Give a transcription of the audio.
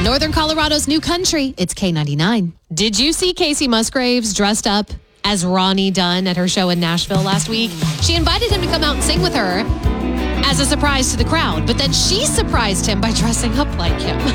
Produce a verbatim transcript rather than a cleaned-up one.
Northern Colorado's new country. It's K ninety-nine. Did you see Casey Musgraves dressed up as Ronnie Dunn at her show in Nashville last week? She invited him to come out and sing with her as a surprise to the crowd, but then she surprised him by dressing up like him.